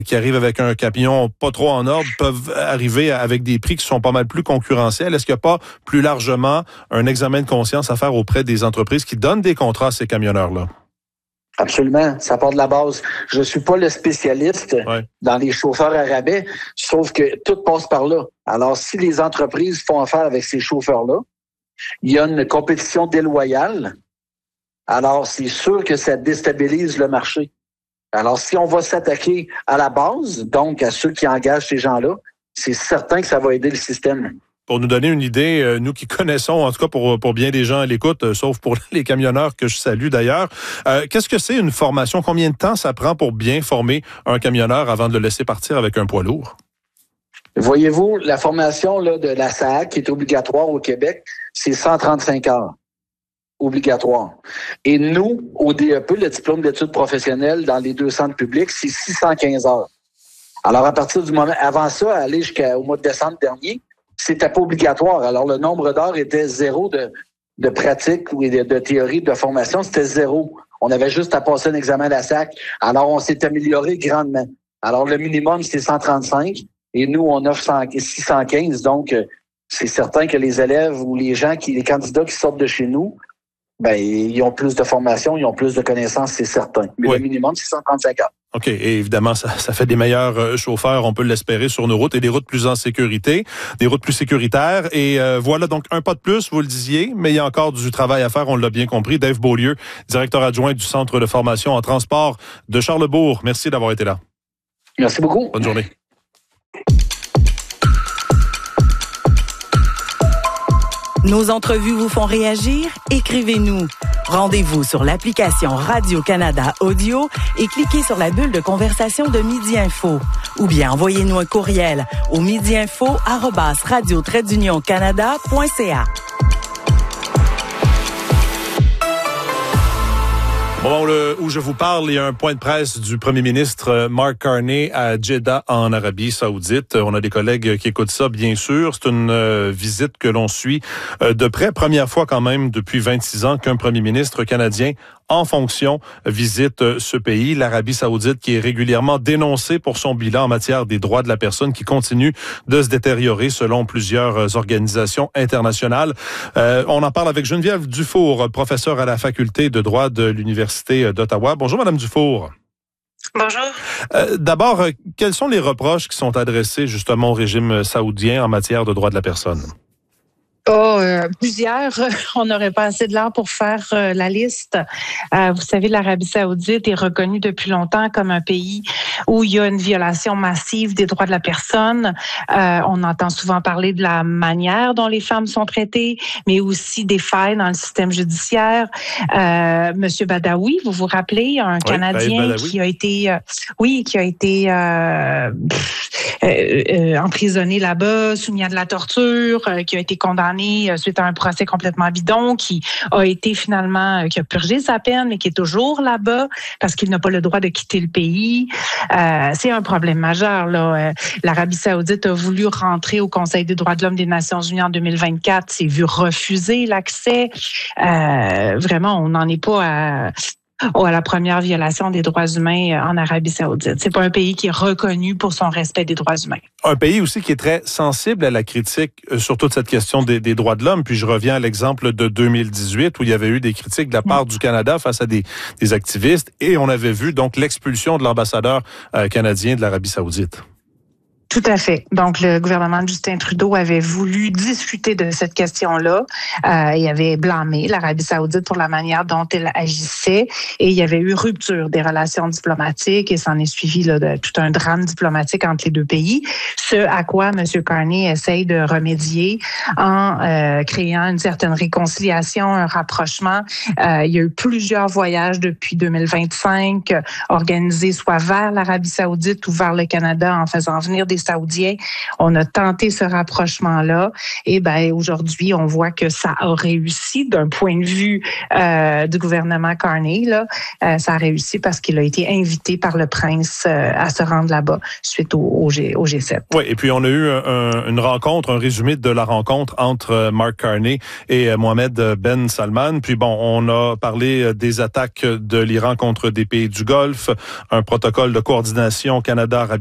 qui arrivent avec un camion pas trop en ordre peuvent arriver avec des prix qui sont pas mal plus concurrentiels. Est-ce qu'il n'y a pas plus largement un examen de conscience à faire auprès des entreprises qui donnent des contrats à ces camionneurs-là? Absolument, ça part de la base. Je suis pas le spécialiste dans les chauffeurs à rabais, sauf que tout passe par là. Alors, si les entreprises font affaire avec ces chauffeurs-là, il y a une compétition déloyale. Alors, c'est sûr que ça déstabilise le marché. Alors, si on va s'attaquer à la base, donc à ceux qui engagent ces gens-là, c'est certain que ça va aider le système. Pour nous donner une idée, nous qui connaissons, en tout cas pour bien des gens à l'écoute, sauf pour les camionneurs que je salue d'ailleurs, qu'est-ce que c'est une formation? Combien de temps ça prend pour bien former un camionneur avant de le laisser partir avec un poids lourd? Voyez-vous, la formation là, de la SAAC qui est obligatoire au Québec, c'est 135 heures obligatoire. Et nous, au DEP, le diplôme d'études professionnelles dans les 2 centres publics, c'est 615 heures. Alors, à partir du moment, avant ça, aller jusqu'au mois de décembre dernier, c'était pas obligatoire. Alors, le nombre d'heures était 0 de pratique ou de théorie, de formation, c'était 0. On avait juste à passer un examen à la SAC. Alors, on s'est amélioré grandement. Alors, le minimum, c'est 135 et nous, on offre 615. Donc, c'est certain que les élèves ou les candidats qui sortent de chez nous, ben, ils ont plus de formation, ils ont plus de connaissances, c'est certain. Mais le minimum, c'est 135 heures. OK. Et évidemment, ça fait des meilleurs chauffeurs, on peut l'espérer, sur nos routes et des routes plus en sécurité, des routes plus sécuritaires. Et voilà donc un pas de plus, vous le disiez, mais il y a encore du travail à faire, on l'a bien compris. Dave Beaulieu, directeur adjoint du Centre de formation en transport de Charlesbourg. Merci d'avoir été là. Merci beaucoup. Bonne journée. Nos entrevues vous font réagir? Écrivez-nous. Rendez-vous sur l'application Radio-Canada Audio et cliquez sur la bulle de conversation de Midi Info. Ou bien envoyez-nous un courriel au midiinfo@radio-canada.ca. Au moment où je vous parle, il y a un point de presse du premier ministre Mark Carney à Jeddah, en Arabie Saoudite. On a des collègues qui écoutent ça, bien sûr. C'est une visite que l'on suit de près. Première fois quand même depuis 26 ans qu'un premier ministre canadien en fonction visite ce pays, l'Arabie Saoudite, qui est régulièrement dénoncée pour son bilan en matière des droits de la personne qui continue de se détériorer selon plusieurs organisations internationales. On en parle avec Geneviève Dufour, professeure à la faculté de droit de l'Université d'Ottawa. Bonjour, Madame Dufour. Bonjour. D'abord, quels sont les reproches qui sont adressés justement au régime saoudien en matière de droits de la personne? Plusieurs. On n'aurait pas assez de l'heure pour faire la liste. Vous savez, l'Arabie Saoudite est reconnue depuis longtemps comme un pays où il y a une violation massive des droits de la personne. On entend souvent parler de la manière dont les femmes sont traitées, mais aussi des failles dans le système judiciaire. Monsieur Badawi, vous vous rappelez, un Canadien qui a été, emprisonné là-bas, soumis à de la torture, qui a été condamné suite à un procès complètement bidon, qui a purgé sa peine, mais qui est toujours là-bas parce qu'il n'a pas le droit de quitter le pays. C'est un problème majeur, là. L'Arabie Saoudite a voulu rentrer au Conseil des droits de l'homme des Nations Unies en 2024, s'est vu refuser l'accès. Vraiment, on n'en est pas à la première violation des droits humains en Arabie Saoudite. C'est pas un pays qui est reconnu pour son respect des droits humains. Un pays aussi qui est très sensible à la critique sur toute cette question des droits de l'homme. Puis je reviens à l'exemple de 2018 où il y avait eu des critiques de la part du Canada face à des activistes et on avait vu donc l'expulsion de l'ambassadeur canadien de l'Arabie Saoudite. Tout à fait. Donc, le gouvernement de Justin Trudeau avait voulu discuter de cette question-là. Il avait blâmé l'Arabie Saoudite pour la manière dont elle agissait et il y avait eu rupture des relations diplomatiques et s'en est suivi tout un drame diplomatique entre les deux pays. Ce à quoi M. Carney essaye de remédier en créant une certaine réconciliation, un rapprochement. Il y a eu plusieurs voyages depuis 2025 organisés soit vers l'Arabie Saoudite ou vers le Canada en faisant venir des Saoudiens. On a tenté ce rapprochement-là. Et aujourd'hui, on voit que ça a réussi d'un point de vue du gouvernement Carney. Là, ça a réussi parce qu'il a été invité par le prince à se rendre là-bas suite au G7. Oui, et puis on a eu une rencontre, un résumé de la rencontre entre Mark Carney et Mohammed Ben Salman. Puis on a parlé des attaques de l'Iran contre des pays du Golfe, un protocole de coordination Canada-Arabie